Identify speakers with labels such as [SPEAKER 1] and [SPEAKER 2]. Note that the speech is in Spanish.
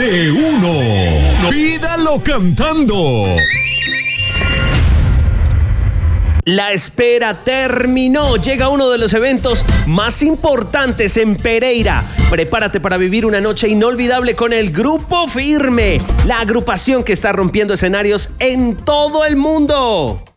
[SPEAKER 1] de uno. Pídalo cantando.
[SPEAKER 2] La espera terminó. Llega uno de los eventos más importantes en Pereira. Prepárate para vivir una noche inolvidable con el Grupo Firme, la agrupación que está rompiendo escenarios en todo el mundo.